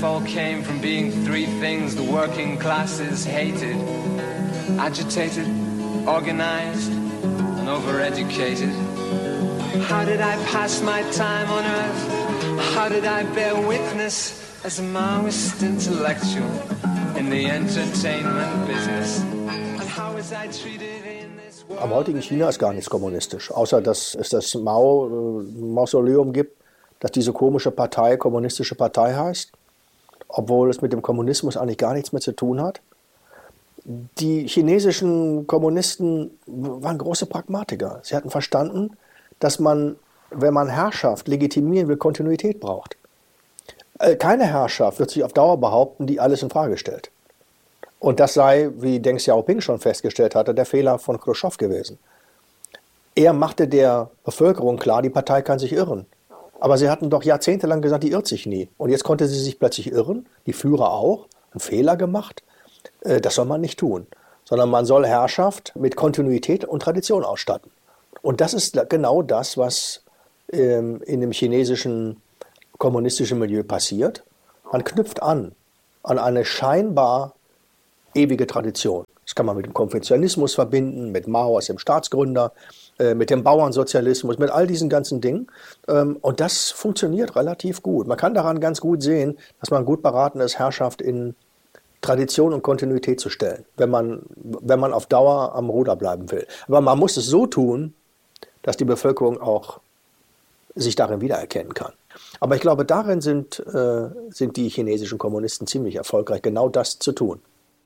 downfall came from being three things the working classes hated: agitated, organized, and overeducated. How did I pass my time on earth? How did I bear witness as a Maoist intellectual in the entertainment business? And how was I treated in this world? Am heutigen China ist gar nichts kommunistisch, außer dass es das Mausoleum gibt, dass diese komische Partei kommunistische Partei heißt, obwohl es mit dem Kommunismus eigentlich gar nichts mehr zu tun hat. Die chinesischen Kommunisten waren große Pragmatiker. Sie hatten verstanden, dass man, wenn man Herrschaft legitimieren will, Kontinuität braucht. Keine Herrschaft wird sich auf Dauer behaupten, die alles in Frage stellt. Und das sei, wie Deng Xiaoping schon festgestellt hatte, der Fehler von Khrushchev gewesen. Er machte der Bevölkerung klar, die Partei kann sich irren. Aber sie hatten doch jahrzehntelang gesagt, die irrt sich nie. Und jetzt konnte sie sich plötzlich irren, die Führer auch, einen Fehler gemacht. Das soll man nicht tun, sondern man soll Herrschaft mit Kontinuität und Tradition ausstatten. Und das ist genau das, was in dem chinesischen kommunistischen Milieu passiert. Man knüpft an eine scheinbar ewige Tradition. Das kann man mit dem Konfuzianismus verbinden, mit Mao als dem Staatsgründer, mit dem Bauernsozialismus, mit all diesen ganzen Dingen. Und das funktioniert relativ gut. Man kann daran ganz gut sehen, dass man gut beraten ist, Herrschaft in Tradition und Kontinuität zu stellen, wenn man auf Dauer am Ruder bleiben will. Aber man muss es so tun, dass die Bevölkerung auch sich darin wiedererkennen kann. Aber ich glaube, darin sind die chinesischen Kommunisten ziemlich erfolgreich, genau das zu tun.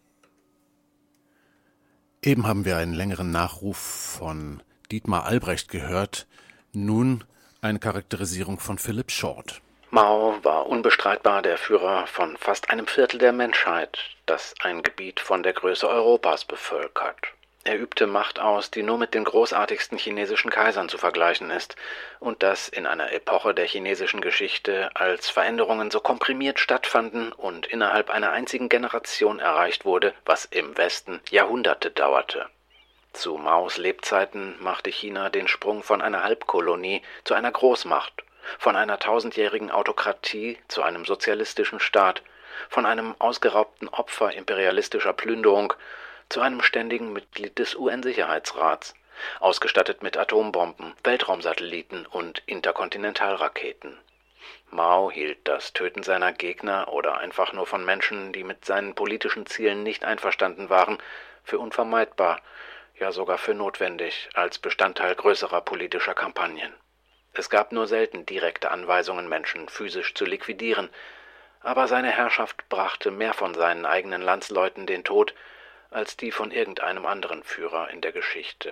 Eben haben wir einen längeren Nachruf von Dietmar Albrecht gehört, nun eine Charakterisierung von Philip Short. Mao war unbestreitbar der Führer von fast einem Viertel der Menschheit, das ein Gebiet von der Größe Europas bevölkert. Er übte Macht aus, die nur mit den großartigsten chinesischen Kaisern zu vergleichen ist, und das in einer Epoche der chinesischen Geschichte, als Veränderungen so komprimiert stattfanden und innerhalb einer einzigen Generation erreicht wurde, was im Westen Jahrhunderte dauerte. Zu Maos Lebzeiten machte China den Sprung von einer Halbkolonie zu einer Großmacht, von einer tausendjährigen Autokratie zu einem sozialistischen Staat, von einem ausgeraubten Opfer imperialistischer Plünderung zu einem ständigen Mitglied des UN-Sicherheitsrats, ausgestattet mit Atombomben, Weltraumsatelliten und Interkontinentalraketen. Mao hielt das Töten seiner Gegner oder einfach nur von Menschen, die mit seinen politischen Zielen nicht einverstanden waren, für unvermeidbar, ja sogar für notwendig, als Bestandteil größerer politischer Kampagnen. Es gab nur selten direkte Anweisungen, Menschen physisch zu liquidieren, aber seine Herrschaft brachte mehr von seinen eigenen Landsleuten den Tod, als die von irgendeinem anderen Führer in der Geschichte.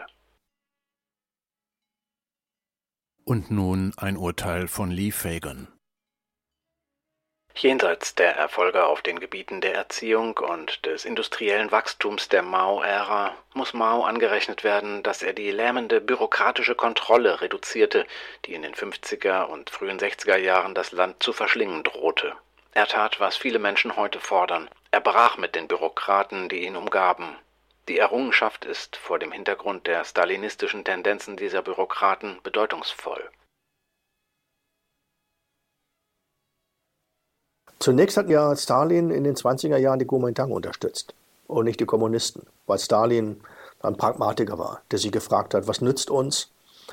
Und nun ein Urteil von Lee Fagan. Jenseits der Erfolge auf den Gebieten der Erziehung und des industriellen Wachstums der Mao-Ära muss Mao angerechnet werden, dass er die lähmende bürokratische Kontrolle reduzierte, die in den 50er und frühen 60er Jahren das Land zu verschlingen drohte. Er tat, was viele Menschen heute fordern. Er brach mit den Bürokraten, die ihn umgaben. Die Errungenschaft ist vor dem Hintergrund der stalinistischen Tendenzen dieser Bürokraten bedeutungsvoll. Zunächst hat ja Stalin in den 20er Jahren die Kuomintang unterstützt und nicht die Kommunisten, weil Stalin ein Pragmatiker war, der sich gefragt hat, was nützt uns,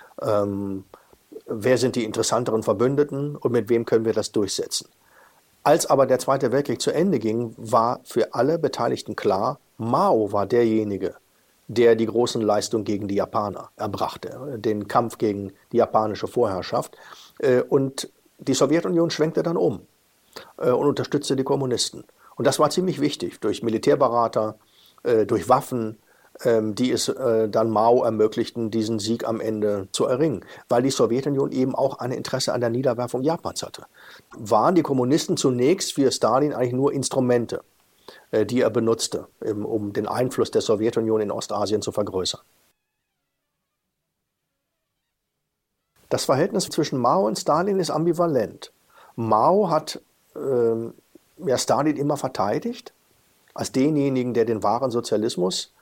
wer sind die interessanteren Verbündeten und mit wem können wir das durchsetzen. Als aber der Zweite Weltkrieg zu Ende ging, war für alle Beteiligten klar, Mao war derjenige, der die großen Leistungen gegen die Japaner erbrachte, den Kampf gegen die japanische Vorherrschaft. Und die Sowjetunion schwenkte dann um und unterstützte die Kommunisten. Und das war ziemlich wichtig, durch Militärberater, durch Waffen, die es dann Mao ermöglichten, diesen Sieg am Ende zu erringen, weil die Sowjetunion eben auch ein Interesse an der Niederwerfung Japans hatte. Waren die Kommunisten zunächst für Stalin eigentlich nur Instrumente, die er benutzte, um den Einfluss der Sowjetunion in Ostasien zu vergrößern. Das Verhältnis zwischen Mao und Stalin ist ambivalent. Mao hat Stalin immer verteidigt, als denjenigen, der den wahren Sozialismus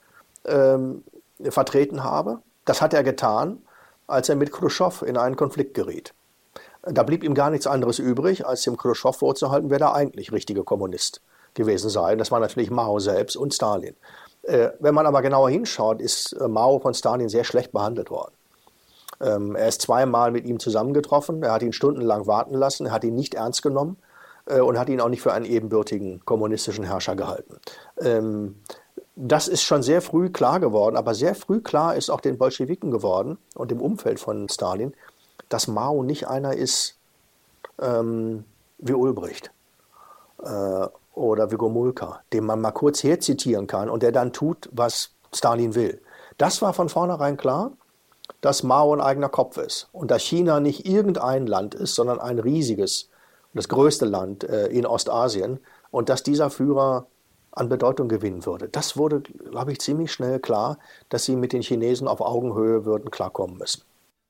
vertreten habe. Das hat er getan, als er mit Khrushchev in einen Konflikt geriet. Da blieb ihm gar nichts anderes übrig, als dem Chruschtschow vorzuhalten, wer der eigentlich richtige Kommunist gewesen sei. Und das war natürlich Mao selbst und Stalin. Wenn man aber genauer hinschaut, ist Mao von Stalin sehr schlecht behandelt worden. Er ist zweimal mit ihm zusammengetroffen, er hat ihn stundenlang warten lassen, er hat ihn nicht ernst genommen und hat ihn auch nicht für einen ebenbürtigen kommunistischen Herrscher gehalten. Das ist schon sehr früh klar geworden, aber sehr früh klar ist auch den Bolschewiken geworden und im Umfeld von Stalin, dass Mao nicht einer ist wie Ulbricht oder wie Gomulka, den man mal kurz herzitieren kann und der dann tut, was Stalin will. Das war von vornherein klar, dass Mao ein eigener Kopf ist und dass China nicht irgendein Land ist, sondern ein riesiges, das größte Land in Ostasien und dass dieser Führer an Bedeutung gewinnen würde. Das wurde, glaube ich, ziemlich schnell klar, dass sie mit den Chinesen auf Augenhöhe würden klarkommen müssen.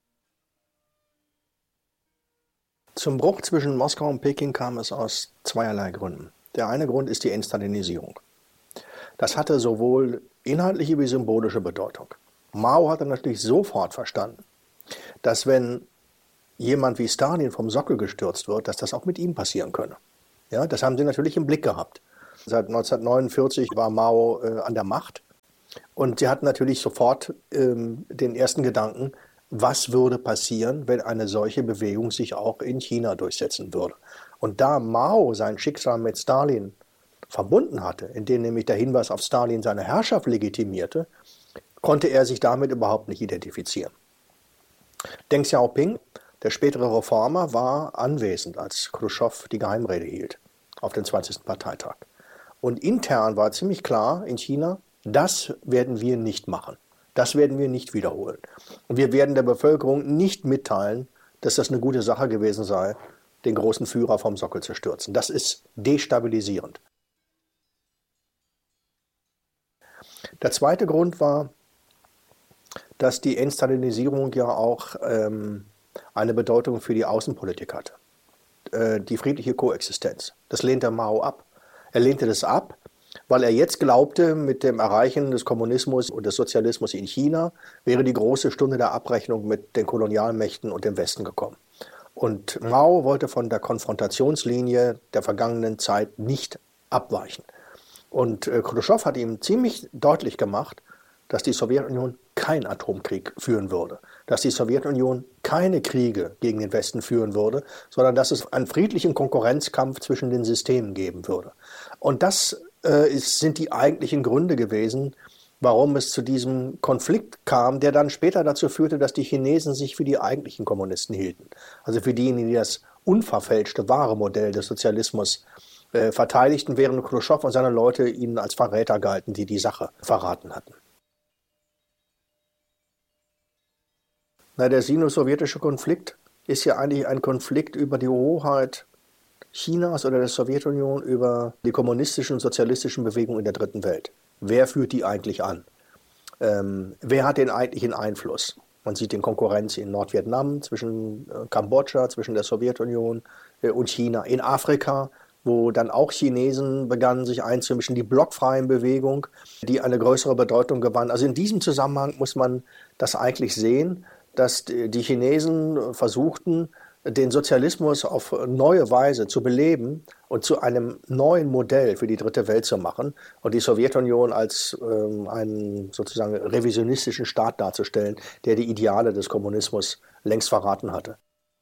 Zum Bruch zwischen Moskau und Peking kam es aus zweierlei Gründen. Der eine Grund ist die Entstalinisierung. Das hatte sowohl inhaltliche wie symbolische Bedeutung. Mao hatte natürlich sofort verstanden, dass wenn jemand wie Stalin vom Sockel gestürzt wird, dass das auch mit ihm passieren könne. Ja, das haben sie natürlich im Blick gehabt. Seit 1949 war Mao an der Macht und sie hatten natürlich sofort den ersten Gedanken, was würde passieren, wenn eine solche Bewegung sich auch in China durchsetzen würde. Und da Mao sein Schicksal mit Stalin verbunden hatte, indem nämlich der Hinweis auf Stalin seine Herrschaft legitimierte, konnte er sich damit überhaupt nicht identifizieren. Deng Xiaoping, der spätere Reformer, war anwesend, als Chruschtschow die Geheimrede hielt auf dem 20. Parteitag. Und intern war ziemlich klar in China, das werden wir nicht machen. Das werden wir nicht wiederholen. Und wir werden der Bevölkerung nicht mitteilen, dass das eine gute Sache gewesen sei, den großen Führer vom Sockel zu stürzen. Das ist destabilisierend. Der zweite Grund war, dass die Entstalinisierung ja auch eine Bedeutung für die Außenpolitik hatte. Die friedliche Koexistenz. Das lehnte Mao ab. Er lehnte das ab, weil er jetzt glaubte, mit dem Erreichen des Kommunismus und des Sozialismus in China wäre die große Stunde der Abrechnung mit den Kolonialmächten und dem Westen gekommen. Und Mao wollte von der Konfrontationslinie der vergangenen Zeit nicht abweichen. Und Chruschtschow hat ihm ziemlich deutlich gemacht, dass die Sowjetunion keinen Atomkrieg führen würde, dass die Sowjetunion keine Kriege gegen den Westen führen würde, sondern dass es einen friedlichen Konkurrenzkampf zwischen den Systemen geben würde. Und das sind die eigentlichen Gründe gewesen, warum es zu diesem Konflikt kam, der dann später dazu führte, dass die Chinesen sich für die eigentlichen Kommunisten hielten. Also für diejenigen, die das unverfälschte, wahre Modell des Sozialismus verteidigten, während Chruschtschow und seine Leute ihnen als Verräter galten, die die Sache verraten hatten. Der sino-sowjetische Konflikt ist ja eigentlich ein Konflikt über die Hoheit Chinas oder der Sowjetunion über die kommunistischen und sozialistischen Bewegungen in der Dritten Welt. Wer führt die eigentlich an? Wer hat den eigentlichen Einfluss? Man sieht den Konkurrenz in Nordvietnam, zwischen Kambodscha, zwischen der Sowjetunion und China. In Afrika, wo dann auch Chinesen begannen, sich einzumischen, die blockfreien Bewegung, die eine größere Bedeutung gewann. Also in diesem Zusammenhang muss man das eigentlich sehen, dass die Chinesen versuchten, den Sozialismus auf neue Weise zu beleben und zu einem neuen Modell für die dritte Welt zu machen und die Sowjetunion als einen sozusagen revisionistischen Staat darzustellen, der die Ideale des Kommunismus längst verraten hatte.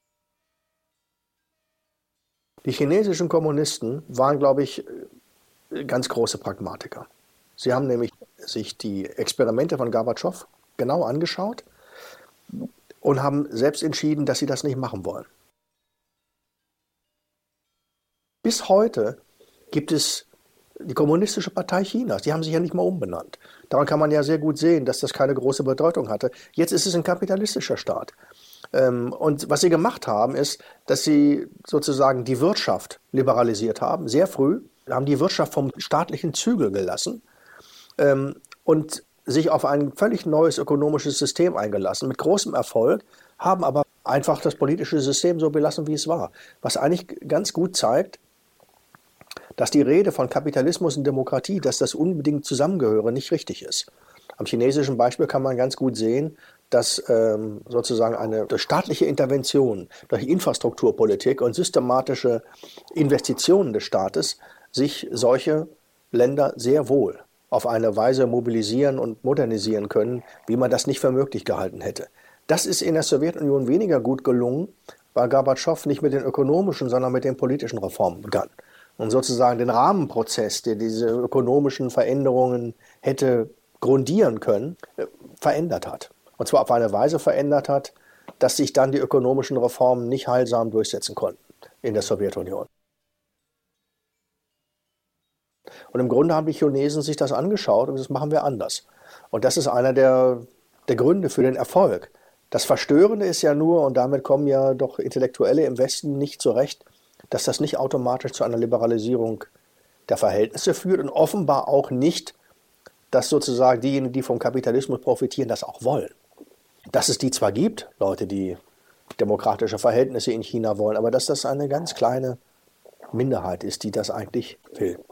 Die chinesischen Kommunisten waren, glaube ich, ganz große Pragmatiker. Sie haben nämlich sich die Experimente von Gorbatschow genau angeschaut und haben selbst entschieden, dass sie das nicht machen wollen. Bis heute gibt es die Kommunistische Partei Chinas. Die haben sich ja nicht mal umbenannt. Daran kann man ja sehr gut sehen, dass das keine große Bedeutung hatte. Jetzt ist es ein kapitalistischer Staat. Und was sie gemacht haben, ist, dass sie sozusagen die Wirtschaft liberalisiert haben, sehr früh, haben die Wirtschaft vom staatlichen Zügel gelassen und sich auf ein völlig neues ökonomisches System eingelassen, mit großem Erfolg, haben aber einfach das politische System so belassen, wie es war. Was eigentlich ganz gut zeigt, dass die Rede von Kapitalismus und Demokratie, dass das unbedingt zusammengehöre, nicht richtig ist. Am chinesischen Beispiel kann man ganz gut sehen, dass sozusagen durch staatliche Intervention, durch Infrastrukturpolitik und systematische Investitionen des Staates sich solche Länder sehr wohl auf eine Weise mobilisieren und modernisieren können, wie man das nicht für möglich gehalten hätte. Das ist in der Sowjetunion weniger gut gelungen, weil Gorbatschow nicht mit den ökonomischen, sondern mit den politischen Reformen begann. Und sozusagen den Rahmenprozess, der diese ökonomischen Veränderungen hätte grundieren können, verändert hat. Und zwar auf eine Weise verändert hat, dass sich dann die ökonomischen Reformen nicht heilsam durchsetzen konnten in der Sowjetunion. Und im Grunde haben die Chinesen sich das angeschaut und das machen wir anders. Und das ist einer der Gründe für den Erfolg. Das Verstörende ist ja nur, und damit kommen ja doch Intellektuelle im Westen nicht zurecht, dass das nicht automatisch zu einer Liberalisierung der Verhältnisse führt und offenbar auch nicht, dass sozusagen diejenigen, die vom Kapitalismus profitieren, das auch wollen. Dass es die zwar gibt, Leute, die demokratische Verhältnisse in China wollen, aber dass das eine ganz kleine Minderheit ist, die das eigentlich will.